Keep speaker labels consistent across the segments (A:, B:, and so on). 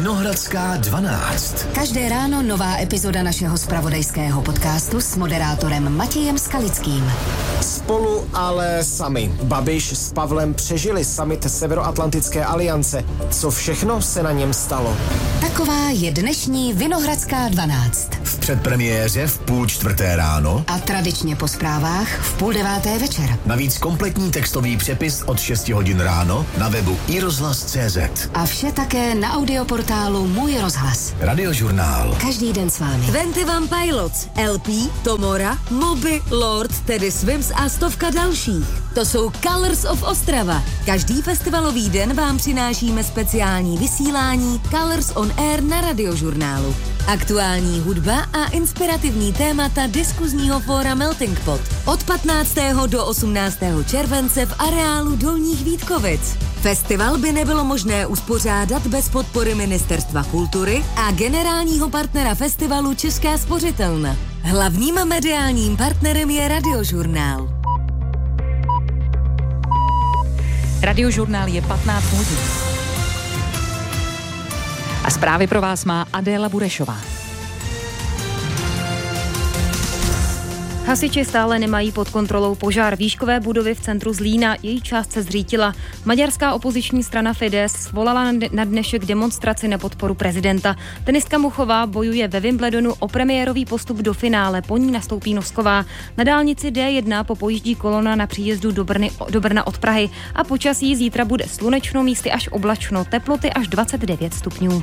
A: Vinohradská 12.
B: Každé ráno nová epizoda našeho zpravodajského podcastu s moderátorem Matějem Skalickým.
C: Spolu, ale sami. Babiš s Pavlem přežili summit Severoatlantické aliance. Co všechno se na něm stalo?
B: Taková je dnešní Vinohradská 12.
A: V předpremiéře v 3:30 ráno
B: a tradičně po zprávách v 8:30 večer.
A: Navíc kompletní textový přepis od 6 hodin ráno na webu iRozhlas.cz.
B: A vše také na audioportálu Můj rozhlas.
A: Radiožurnál.
B: Každý den s vámi.
D: 21 Pilots, LP, Tomora, Moby, Lord, Teddy Swims a stovka dalších. To jsou Colors of Ostrava. Každý festivalový den vám přinášíme speciální vysílání Colors on Air na Radiožurnálu. Aktuální hudba a inspirativní témata diskuzního fóra Melting Pot. Od 15. do 18. července v areálu Dolních Vítkovic. Festival by nebylo možné uspořádat bez podpory Ministerstva kultury a generálního partnera festivalu Česká spořitelna. Hlavním mediálním partnerem je Radiožurnál.
E: Radiožurnál je 15 hodin. A zprávy pro vás má Adéla Burešová.
F: Hasiči stále nemají pod kontrolou požár výškové budovy v centru Zlína. Její část se zřítila. Maďarská opoziční strana Fidesz svolala na dnešek demonstraci na podporu prezidenta. Tenistka Muchová bojuje ve Wimbledonu o premiérový postup do finále. Po ní nastoupí Nosková. Na dálnici D1 popojíždí kolona na příjezdu do Brna od Prahy. A počasí zítra bude slunečno, místy až oblačno. Teploty až 29 stupňů.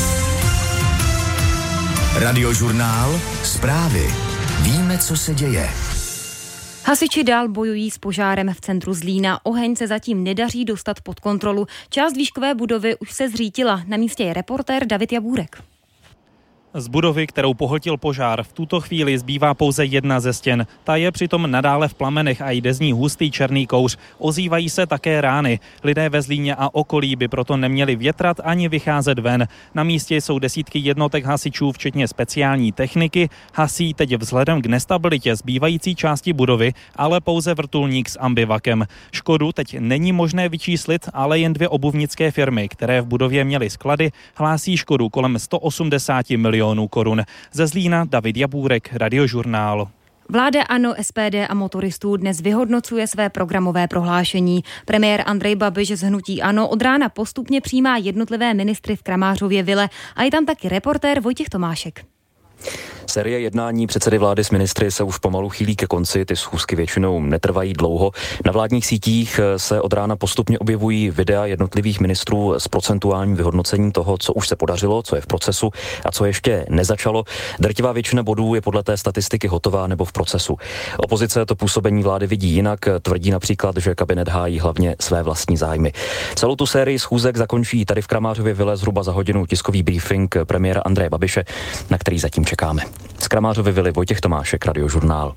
A: Radiožurnál. Zprávy. Víme, co se děje.
F: Hasiči dál bojují s požárem v centru Zlína. Oheň se zatím nedaří dostat pod kontrolu. Část výškové budovy už se zřítila. Na místě je reportér David Jabůrek.
G: Z budovy, kterou pohltil požár, v tuto chvíli zbývá pouze jedna ze stěn. Ta je přitom nadále v plamenech a jde z ní hustý černý kouř. Ozývají se také rány. Lidé ve Zlíně a okolí by proto neměli větrat ani vycházet ven. Na místě jsou desítky jednotek hasičů, včetně speciální techniky. Hasí teď vzhledem k nestabilitě zbývající části budovy, ale pouze vrtulník s ambivakem. Škodu teď není možné vyčíslit, ale jen 2 obuvnické firmy, které v budově měly sklady, hlásí škodu kolem 180 milionů korun. Ze Zlína David Jabůrek, Radiožurnál.
F: Vláda ANO, SPD a motoristů dnes vyhodnocuje své programové prohlášení. Premiér Andrej Babiš z hnutí ANO od rána postupně přijímá jednotlivé ministry v Kramářově vile a je tam taky reportér Vojtěch Tomášek.
H: Série jednání předsedy vlády s ministry se už pomalu chýlí ke konci, ty schůzky většinou netrvají dlouho. Na vládních sítích se od rána postupně objevují videa jednotlivých ministrů s procentuálním vyhodnocením toho, co už se podařilo, co je v procesu a co ještě nezačalo. Drtivá většina bodů je podle té statistiky hotová nebo v procesu. Opozice to působení vlády vidí jinak, tvrdí například, že kabinet hájí hlavně své vlastní zájmy. Celou tu sérii schůzek zakončí tady v Kramářově vile zhruba za hodinu tiskový briefing premiéra Andreje Babiše, na který zatím čekáme. Z Kramářovy vily Vojtěch Tomášek, Radiožurnál.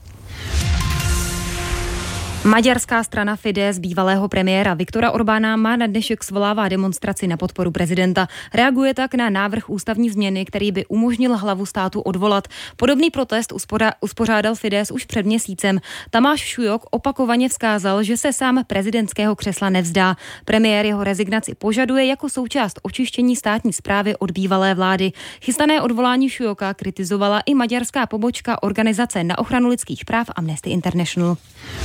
F: Maďarská strana Fidesz bývalého premiéra Viktora Orbána má na dnešek svolává demonstraci na podporu prezidenta. Reaguje tak na návrh ústavní změny, který by umožnil hlavu státu odvolat. Podobný protest uspořádal Fidesz už před měsícem. Tamáš Šujok opakovaně vzkázal, že se sám prezidentského křesla nevzdá. Premiér jeho rezignaci požaduje jako součást očištění státní správy od bývalé vlády. Chystané odvolání Šujoka kritizovala i maďarská pobočka Organizace na ochranu lidských práv Amnesty International.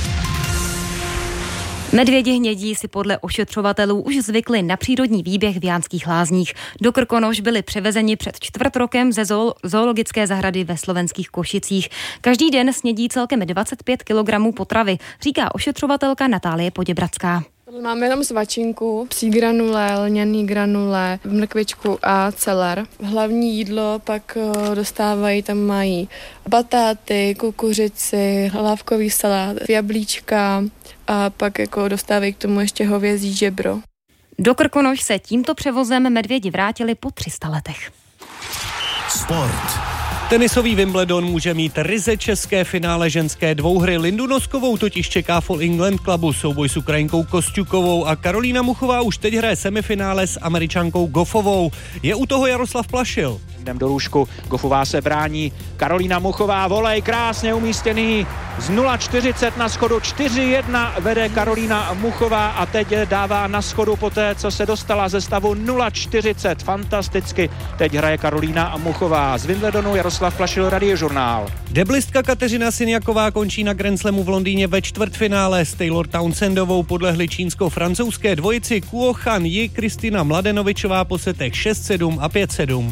F: Medvědi hnědí si podle ošetřovatelů už zvykli na přírodní výběh v Jánských Lázních. Do Krkonoš byli převezeni před 4 rokem ze zoologické zahrady ve slovenských Košicích. Každý den snědí celkem 25 kg potravy, říká ošetřovatelka Natálie Poděbradská.
I: Máme jenom svačinku, psí granule, lňaný granule, mrkvičku a celer. Hlavní jídlo pak dostávají, tam mají batáty, kukuřici, hlávkový salát, jablíčka a pak jako dostávají k tomu ještě hovězí žebro.
F: Do Krkonoš se tímto převozem medvědi vrátili po 300 letech.
A: Sport.
J: Tenisový Wimbledon může mít ryze české finále ženské dvouhry. Lindu Noskovou totiž čeká v All England Clubu souboj s Ukrajinkou Kostjukovou a Karolína Muchová už teď hraje semifinále s Američankou Goffovou. Je u toho Jaroslav Plašil.
K: Jdem do růžku, Goffová se brání, Karolína Muchová, volej krásně umístěný, z 0,40 na schodu 4-1 vede Karolína Muchová a teď dává na schodu poté, co se dostala ze stavu 0,40. Fantasticky teď hraje Karolína Muchová. Z Wimbledonu Jaroslav Plašil, Radiožurnál.
J: Deblistka Kateřina Sinjaková končí na Grand Slamu v Londýně ve čtvrtfinále. S Taylor Townsendovou podlehli čínsko-francouzské dvojici Kuo Han Yi, Kristina Mladenovičová po setech 6-7 a 5-7.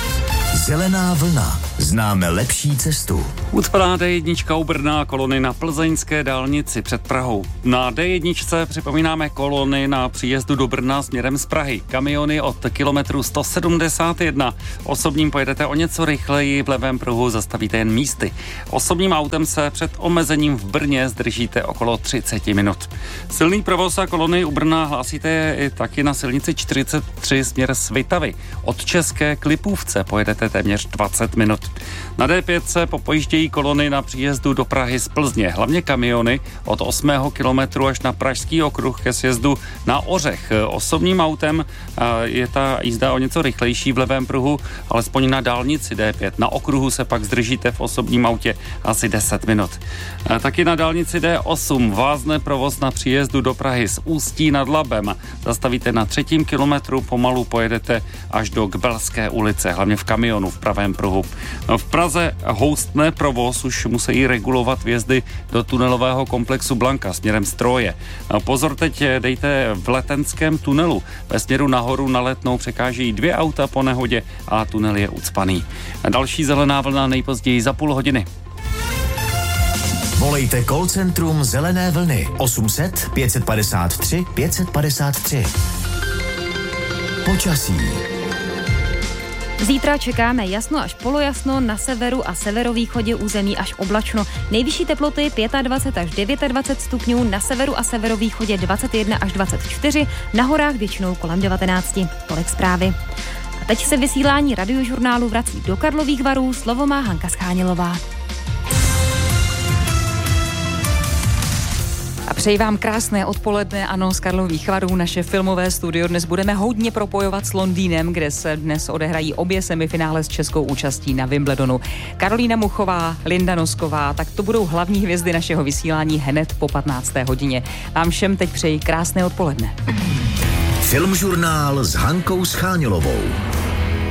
A: Zelená vlna. Známe lepší cestu.
L: Ucpaná D1 u Brna, kolony na plzeňské dálnici před Prahou. Na D1 připomínáme kolony na příjezdu do Brna směrem z Prahy. Kamiony od kilometru 171. Osobním pojedete o něco rychleji, v levém pruhu zastavíte jen místy. Osobním autem se před omezením v Brně zdržíte okolo 30 minut. Silný provoz a kolony u Brna hlásíte i taky na silnici 43 směr Svitavy. Od České k Lipůvce pojedete téměř 20 minut. Na D5 se popojíždějí kolony na příjezdu do Prahy z Plzně, hlavně kamiony od 8. kilometru až na Pražský okruh ke sjezdu na Ořech. Osobním autem je ta jízda o něco rychlejší v levém pruhu, alespoň na dálnici D5. Na okruhu se pak zdržíte v osobním autě asi 10 minut. Taky na dálnici D8 vázne provoz na příjezdu do Prahy z Ústí nad Labem. Zastavíte na 3. kilometru, pomalu pojedete až do Kbelské ulice, hlavně v kamionu v pravém pruhu. V Praze houstne provoz, už musí regulovat vjezdy do tunelového komplexu Blanka směrem z Troje. Pozor teď dejte v Letenském tunelu. Ve směru nahoru na Letnou překážejí 2 auta po nehodě a tunel je ucpaný. Další zelená vlna nejpozději za půl hodiny.
A: Volejte call centrum Zelené vlny 800 553 553. Počasí.
F: Zítra čekáme jasno až polojasno, na severu a severovýchodě území až oblačno. Nejvyšší teploty 25 až 29 stupňů, na severu a severovýchodě 21 až 24, na horách většinou kolem 19. Tolik zprávy. A teď se vysílání Radiožurnálu vrací do Karlových Varů, slovo má Hanka Schánilová.
E: A přeji vám krásné odpoledne, ano, z Karlových Varů, naše filmové studio. Dnes budeme hodně propojovat s Londýnem, kde se dnes odehrají obě semifinále s českou účastí na Wimbledonu. Karolína Muchová, Linda Nosková, tak to budou hlavní hvězdy našeho vysílání hned po 15. hodině. Vám všem teď přeji krásné odpoledne.
A: Filmžurnál s Hankou Schánilovou.